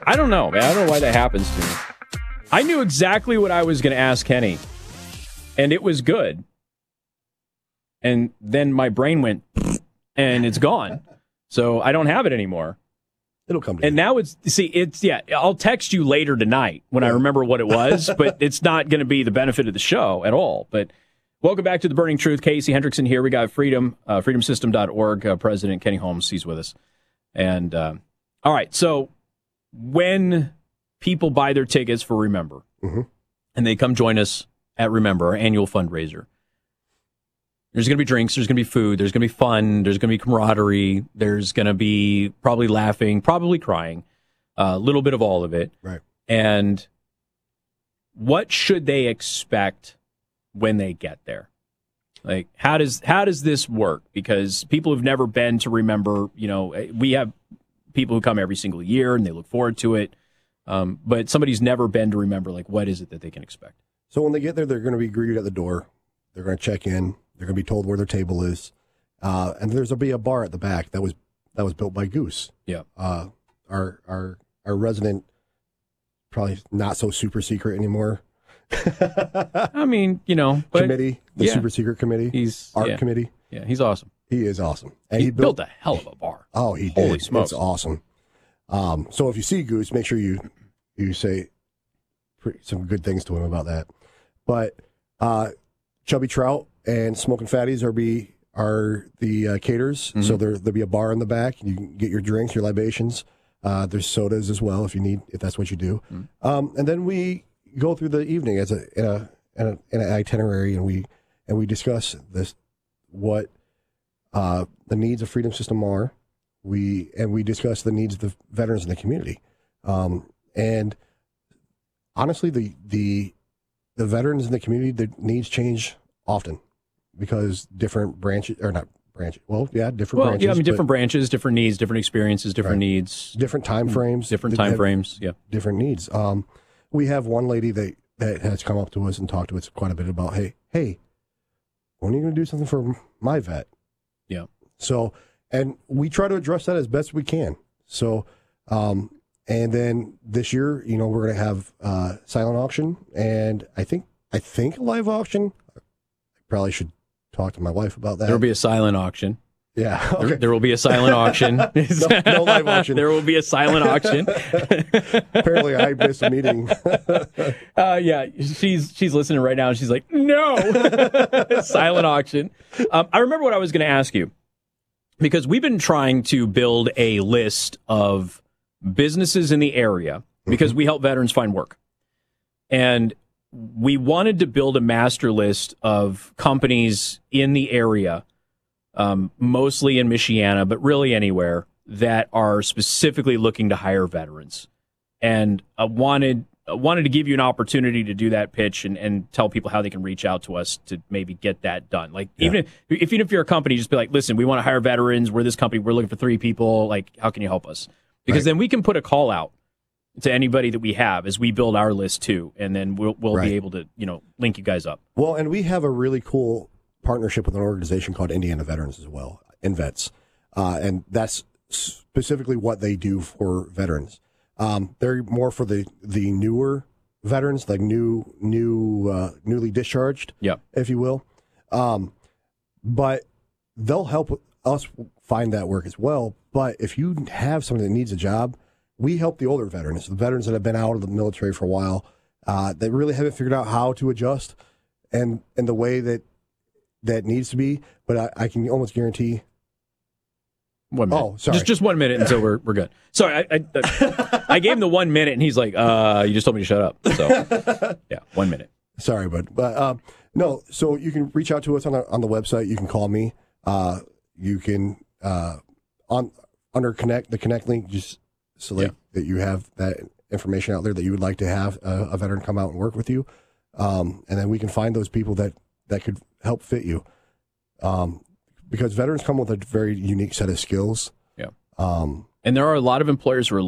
I don't know, man. I don't know why that happens to me. I knew exactly what I was going to ask Kenny, and it was good. And then my brain went, and it's gone. So I don't have it anymore. It'll come to and you. now I'll text you later tonight when I remember what it was, but it's not going to be the benefit of the show at all. But welcome back to The Burning Truth. Casey Hendrickson here. We got freedomsystem.org. President Kenny Holmes, he's with us. And all right, so when people buy their tickets for Remember, and they come join us at Remember, our annual fundraiser, there's going to be drinks, there's going to be food, there's going to be fun, there's going to be camaraderie, there's going to be probably laughing, probably crying, a little bit of all of it. Right. And what should they expect when they get there? Like, how does this work? Because people who've never been to Remember, we have people who come every single year and they look forward to it. But somebody who's never been to Remember, like, what is it that they can expect? So when they get there, they're going to be greeted at the door. They're going to check in. They're going to be told where their table is. And there's going to be a bar at the back that was built by Goose. Yeah. Our resident, probably not so super secret anymore. I mean, but committee, the super secret committee, committee. Yeah, he's awesome. He is awesome. And he built a hell of a bar. Oh, he did. Holy smokes. It's awesome. So if you see Goose, make sure you say some good things to him about that. But Chubby Trout and Smoking Fatties are the caterers. So there'll be a bar in the back. You can get your drinks, your libations. There's sodas as well if that's what you do. And then we go through the evening as in an itinerary, and we discuss what the needs of Freedom System are. We discuss the needs of the veterans in the community. And honestly, the veterans in the community, their needs change often because different branches, or not branches. Well, yeah, different branches. Yeah, I mean, different branches, different needs, different experiences, different needs, different time frames, different needs. We have one lady that has come up to us and talked to us quite a bit about, hey, when are you going to do something for my vet? Yeah. So, and we try to address that as best we can. So, and then this year, we're going to have silent auction, and I think a live auction. I probably should talk to my wife about that. There will be a silent auction. Yeah. Okay. There will be a silent auction. no live auction. There will be a silent auction. Apparently, I missed a meeting. Yeah, she's listening right now, and she's like, no, silent auction. I remember what I was going to ask you, because we've been trying to build a list of businesses in the area because we help veterans find work. And we wanted to build a master list of companies in the area, mostly in Michiana, but really anywhere, that are specifically looking to hire veterans. And I wanted to give you an opportunity to do that pitch and tell people how they can reach out to us to maybe get that done. Like, even if you're a company, just be like, listen, we want to hire veterans. We're this company. We're looking for 3 people. Like, how can you help us? Because then we can put a call out to anybody that we have as we build our list too, and then we'll be able to link you guys up. Well, and we have a really cool partnership with an organization called Indiana Veterans as well, InVets, and that's specifically what they do for veterans. They're more for the newer veterans, like newly discharged, if you will. But they'll help us find that work as well. But if you have somebody that needs a job, we help the older veterans, the veterans that have been out of the military for a while, that really haven't figured out how to adjust and the way that needs to be. But I can almost guarantee. 1 minute. Oh, sorry. Just 1 minute until we're good. Sorry, I gave him the 1 minute, and he's like, you just told me to shut up. So, yeah, 1 minute. Sorry, bud. But no, so you can reach out to us on the website. You can call me. You can, under the Connect link, just select that you have that information out there that you would like to have a veteran come out and work with you. And then we can find those people that could help fit you. Because veterans come with a very unique set of skills. Yeah. And there are a lot of employers who are